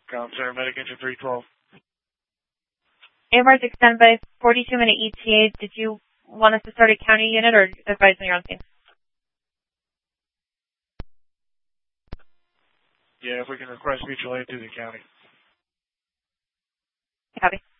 Com Center, Medic Engine 312. AMR's extended by 42-minute ETA. Did you want us to start a county unit or advise on your own scene? Yeah, if we can request mutual aid to the county. Copy.